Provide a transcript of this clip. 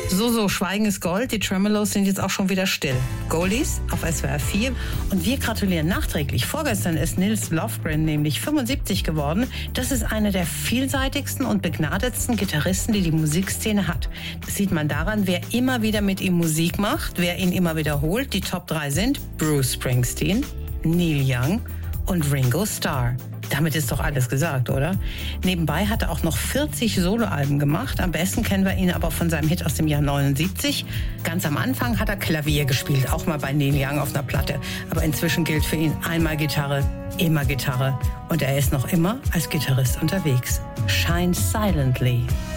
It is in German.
So, Schweigen ist Gold. Die Tremolos sind jetzt auch schon wieder still. Goldies auf SWR 4. Und wir gratulieren nachträglich. Vorgestern ist Nils Lofgren nämlich 75 geworden. Das ist einer der vielseitigsten und begnadetsten Gitarristen, die die Musikszene hat. Das sieht man daran, wer immer wieder mit ihm Musik macht, wer ihn immer wiederholt. Die Top 3 sind Bruce Springsteen, Neil Young und Ringo Starr. Damit ist doch alles gesagt, oder? Nebenbei hat er auch noch 40 Soloalben gemacht. Am besten kennen wir ihn aber von seinem Hit aus dem Jahr 79. Ganz am Anfang hat er Klavier gespielt, auch mal bei Neil Young auf einer Platte. Aber inzwischen gilt für ihn einmal Gitarre, immer Gitarre. Und er ist noch immer als Gitarrist unterwegs. Shine Silently.